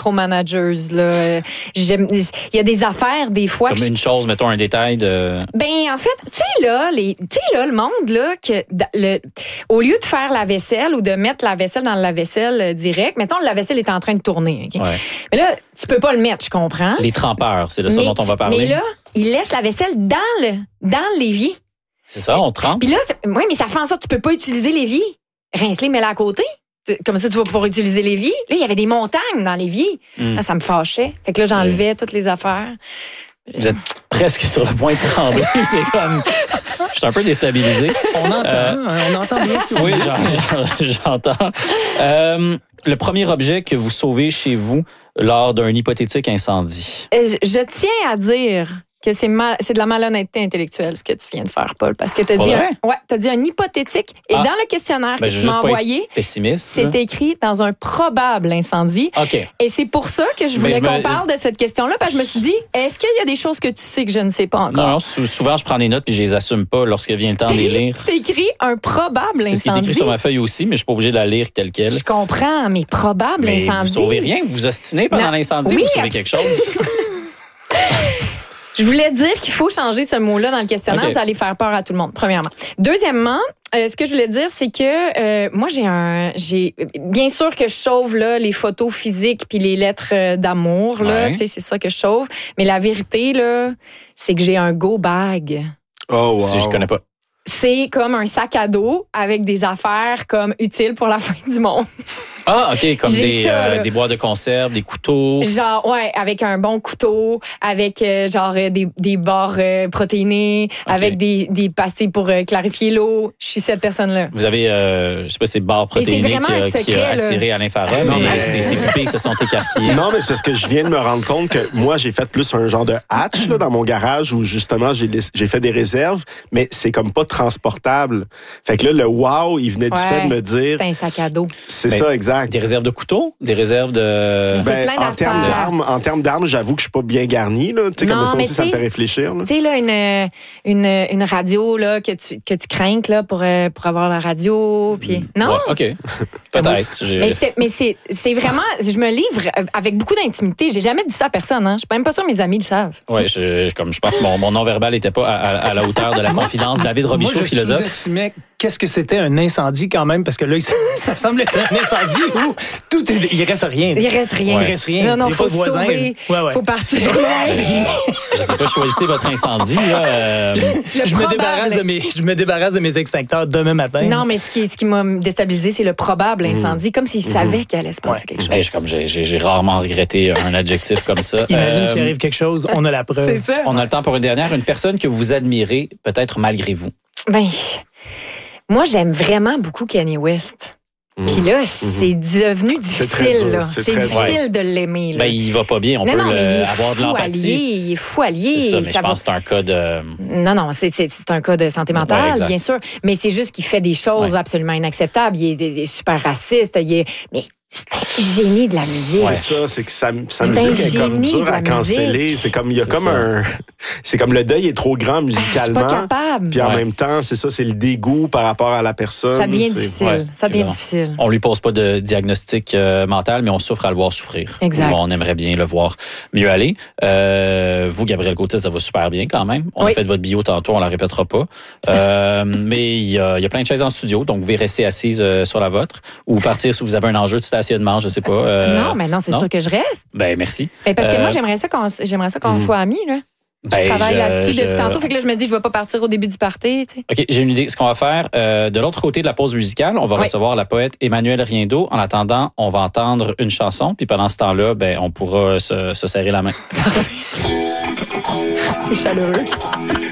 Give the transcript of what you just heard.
micromanagers, là. Il y a des affaires, des fois. Comme une chose, mettons un détail de. Ben, en fait, tu sais, là, le monde, là, au lieu de faire la vaisselle ou de mettre la vaisselle dans le lave-vaisselle direct, mettons, le lave-vaisselle est en train de tourner, OK? Ouais. Mais là, tu peux pas le mettre, je comprends. Les trempeurs, c'est de ça dont on va parler. Mais là, il laisse la vaisselle dans l'évier. C'est ça, on trempe. Puis là, oui, mais ça fait en sorte que tu peux pas utiliser l'évier. Rince-les, mets-la à côté. Comme ça, tu vas pouvoir utiliser l'évier. Là, il y avait des montagnes dans l'évier. Là, ça me fâchait. Fait que là, j'enlevais toutes les affaires. Vous êtes presque sur le point de trembler. C'est comme... Je suis un peu déstabilisé. On entend bien ce que vous oui, dites. j'entends. Le premier objet que vous sauvez chez vous lors d'un hypothétique incendie. Je tiens à dire que c'est de la malhonnêteté intellectuelle ce que tu viens de faire, Paul, parce que tu as dit un hypothétique et dans le questionnaire que tu m'as envoyé, c'est écrit dans un probable incendie. Okay. Et c'est pour ça que je voulais qu'on parle de cette question-là, parce que je me suis dit, est-ce qu'il y a des choses que tu sais que je ne sais pas encore? Non, souvent je prends des notes puis je les assume pas lorsque vient le temps de les lire. C'est écrit un probable incendie. C'est ce qui est écrit sur ma feuille aussi, mais je suis pas obligé de la lire telle quelle. Je comprends, mais probable incendie. Vous sauvez rien, vous vous ostinez pendant l'incendie, vous sauvez quelque chose. Je voulais dire qu'il faut changer ce mot-là dans le questionnaire. Okay. Vous allez faire peur à tout le monde, premièrement. Deuxièmement, ce que je voulais dire, c'est que moi, j'ai bien sûr que je sauve là, les photos physiques puis les lettres d'amour. Là, tu sais, c'est ça que je sauve. Mais la vérité, là, c'est que j'ai un go bag. Oh, wow. Si je connais pas. C'est comme un sac à dos avec des affaires comme utiles pour la fin du monde. Ah, OK, comme des boîtes de conserve, des couteaux. Genre, ouais, avec un bon couteau, avec des barres protéinées, avec des pastilles pour clarifier l'eau. Je suis cette personne-là. Vous avez, je sais pas si c'est barres protéinées qui a attiré à l'infrarouge, mais ces pupilles se sont écarquillées. Non, mais c'est parce que je viens de me rendre compte que moi, j'ai fait plus un genre de hatch là, dans mon garage où justement, j'ai fait des réserves, mais c'est comme pas transportable. Fait que là, le wow, il venait du fait de me dire... C'est un sac à dos. C'est ça, exact. Des réserves de couteaux? Des réserves de... En termes d'armes, j'avoue que je suis pas bien garni. Là. Comme ça aussi, ça me fait réfléchir. Tu sais, là, une radio là, que tu crains là, pour avoir la radio. Puis... Non? Ouais, OK. Peut-être. Mais c'est vraiment... Je me livre avec beaucoup d'intimité. J'ai jamais dit ça à personne. Hein. Je suis même pas sûre que mes amis le savent. Oui, je pense que mon non-verbal n'était pas à la hauteur de la confidence. David Robichaud, philosophe. Moi, je sous-estimais qu'est-ce que c'était un incendie quand même, parce que là, ça semble être un incendie où il reste rien. Il reste rien. Non, il faut se sauver. Il faut partir. Je sais pas, choisissez votre incendie. Là, je me débarrasse de mes extincteurs demain matin. Non, mais ce qui m'a déstabilisé, c'est le probable incendie, comme s'il savait qu'il allait se passer quelque chose. J'ai rarement regretté un adjectif comme ça. Imagine s'il arrive quelque chose, on a la preuve. C'est ça. On a le temps pour une dernière. Une personne que vous admirez, peut-être malgré vous. Ben, moi, j'aime vraiment beaucoup Kanye West. Puis là, c'est devenu difficile. Là. C'est difficile de l'aimer. Là. Ben, il va pas bien. On peut avoir de l'empathie. Il est fou allié. C'est ça, mais je pense que c'est un cas de... Non, c'est un cas de santé mentale, bien sûr. Mais c'est juste qu'il fait des choses absolument inacceptables. Il est super raciste. Mais c'est un génie de la musique. C'est ça, c'est que sa musique est comme dure à canceller. C'est comme, il y a comme un... C'est comme le deuil est trop grand musicalement. Je suis pas capable. Puis en même temps, c'est ça, c'est le dégoût par rapport à la personne. Ça devient difficile. Ça devient difficile. On lui pose pas de diagnostic mental, mais on souffre à le voir souffrir. Exact. On aimerait bien le voir mieux aller. Vous, Gabrielle Côté, ça va super bien quand même. On a fait votre bio tantôt, on la répétera pas. Mais il y a plein de chaises en studio, donc vous pouvez rester assise sur la vôtre ou partir si vous avez un enjeu de stationnement, je sais pas. Non, mais non, c'est sûr que je reste. Ben merci. Parce que moi, j'aimerais ça qu'on soit amis, là. Je travaille là-dessus depuis tantôt. Fait que là, je me dis, je vais pas partir au début du party. Tu sais. OK, j'ai une idée. Ce qu'on va faire, de l'autre côté de la pause musicale, on va recevoir la poète Emmanuelle Riendeau. En attendant, on va entendre une chanson. Puis pendant ce temps-là, on pourra se serrer la main. C'est chaleureux.